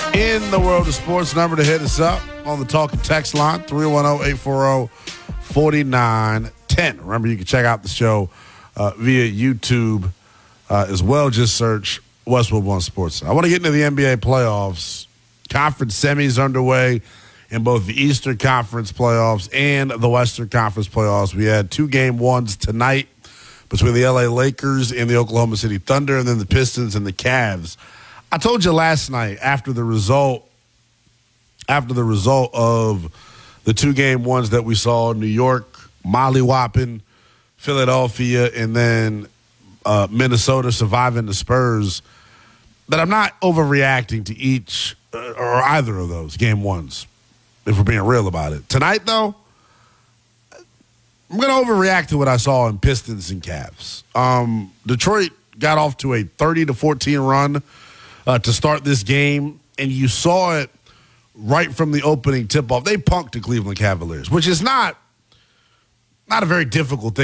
In the world of sports, number to hit us up on the talk and text line, 310-840-4910. Remember, you can check out the show via YouTube as well. Just search Westwood One Sports. I want to get into the NBA playoffs. Conference semis underway in both the Eastern Conference playoffs and the Western Conference playoffs. We had 2 game ones tonight between the LA Lakers and the Oklahoma City Thunder, and then the Pistons and the Cavs. I told you last night after the result of the 2 game ones that we saw, New York mollywopping Philadelphia and then Minnesota surviving the Spurs, that I'm not overreacting to each or either of those game ones, if we're being real about it. Tonight, though, I'm going to overreact to what I saw in Pistons and Cavs. Detroit got off to a 30-14 run to start this game, and you saw it right from the opening tip-off. They punked the Cleveland Cavaliers, which is not a very difficult thing.